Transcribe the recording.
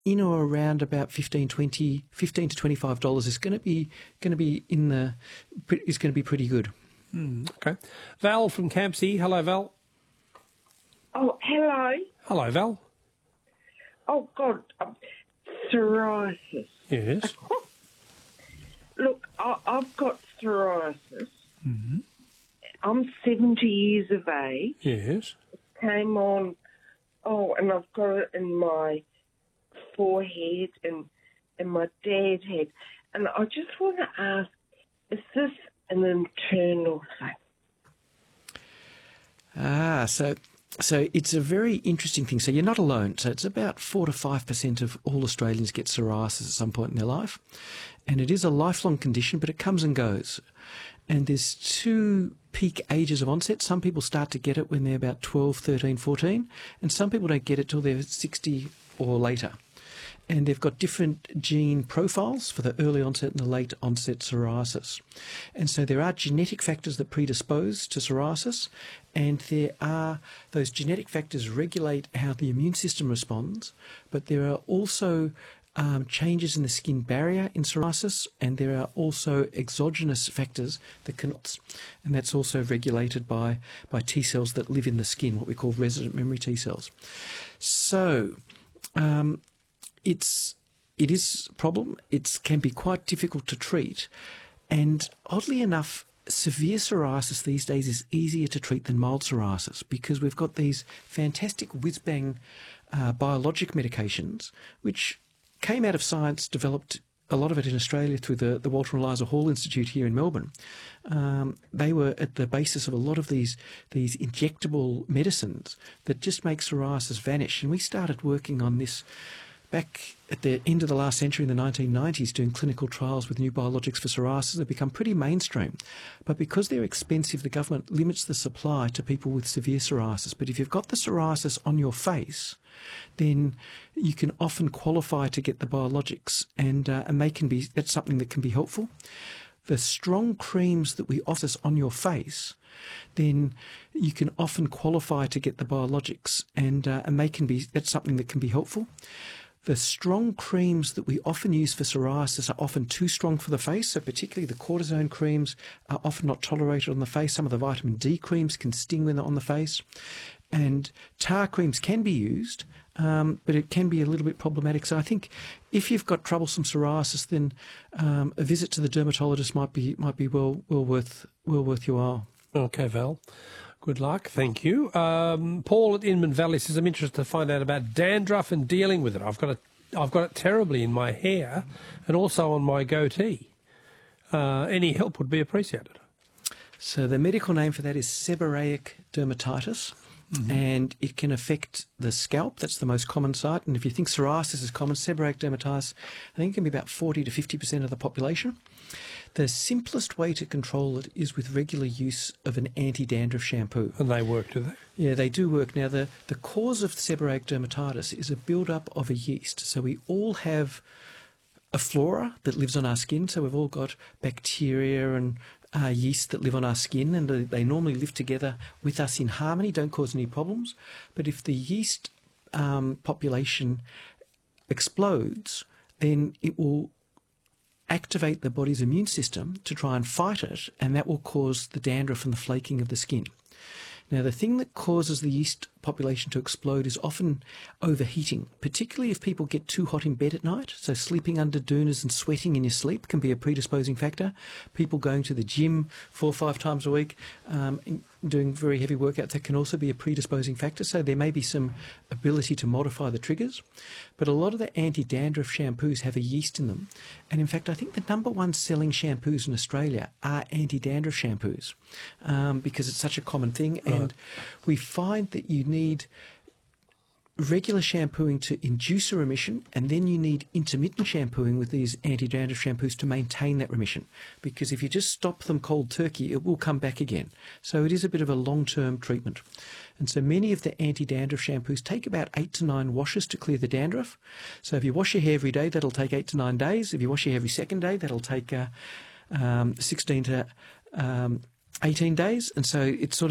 in or around about $15 to $25 is going to be pretty good. Okay. Val from Campsie. Hello, Val. Oh, hello. Hello, Val. Oh, God. Psoriasis. Yes. Look, I've got psoriasis. Mm-hmm. I'm 70 years of age. Yes. Came on, and I've got it in my forehead and my dad had. And I just want to ask, is this an internal thing? So it's a very interesting thing. So you're not alone. So it's about 4 to 5% of all Australians get psoriasis at some point in their life. And it is a lifelong condition, but it comes and goes. And there's two peak ages of onset. Some people start to get it when they're about 12, 13, 14, and some people don't get it till they're 60 or later. And they've got different gene profiles for the early onset and the late onset psoriasis. And so there are genetic factors that predispose to psoriasis, and there are those genetic factors regulate how the immune system responds, but there are also changes in the skin barrier in psoriasis, and there are also exogenous factors that can, and that's also regulated by T cells that live in the skin, what we call resident memory T cells. So it is a problem. It can be quite difficult to treat, and oddly enough, severe psoriasis these days is easier to treat than mild psoriasis because we've got these fantastic whiz-bang biologic medications which came out of science, developed a lot of it in Australia through the Walter and Eliza Hall Institute here in Melbourne. They were at the basis of a lot of these injectable medicines that just make psoriasis vanish. And we started working on this back at the end of the last century in the 1990s, doing clinical trials with new biologics for psoriasis. They've become pretty mainstream. But because they're expensive, the government limits the supply to people with severe psoriasis. But if you've got the psoriasis on your face, then you can often qualify to get the biologics, and that's something that can be helpful. The strong creams that we offer on your face, then you can often qualify to get the biologics, and that's something that can be helpful. The strong creams that we often use for psoriasis are often too strong for the face, so particularly the cortisone creams are often not tolerated on the face. Some of the vitamin D creams can sting when they're on the face. And tar creams can be used, but it can be a little bit problematic. So I think if you've got troublesome psoriasis, then a visit to the dermatologist might be well worth your while. Okay, Val. Good luck. Thank you. Paul at Inman Valley says, I'm interested to find out about dandruff and dealing with it. I've got it terribly in my hair and also on my goatee. Any help would be appreciated. So the medical name for that is seborrheic dermatitis. Mm-hmm. And it can affect the scalp. That's the most common site. And if you think psoriasis is common, seborrheic dermatitis, I think it can be about 40 to 50% of the population. The simplest way to control it is with regular use of an anti-dandruff shampoo. And they work, do they? Yeah, they do work. Now, the cause of seborrheic dermatitis is a build-up of a yeast. So we all have a flora that lives on our skin. So we've all got bacteria and yeast that live on our skin, and they normally live together with us in harmony, don't cause any problems. But if the yeast population explodes, then it will activate the body's immune system to try and fight it, and that will cause the dandruff and the flaking of the skin. Now, the thing that causes the yeast population to explode is often overheating, particularly if people get too hot in bed at night. So sleeping under doonas and sweating in your sleep can be a predisposing factor. People going to the gym 4 or 5 times a week, doing very heavy workouts, that can also be a predisposing factor. So there may be some ability to modify the triggers. But a lot of the anti-dandruff shampoos have a yeast in them. And in fact, I think the number one selling shampoos in Australia are anti-dandruff shampoos because it's such a common thing. Right. And we find that you need regular shampooing to induce a remission, and then you need intermittent shampooing with these anti-dandruff shampoos to maintain that remission. Because if you just stop them cold turkey, it will come back again. So it is a bit of a long-term treatment. And so many of the anti-dandruff shampoos take about 8 to 9 washes to clear the dandruff. So if you wash your hair every day, that'll take 8 to 9 days. If you wash your hair every second day, that'll take 16 to 18 days. And so it's sort of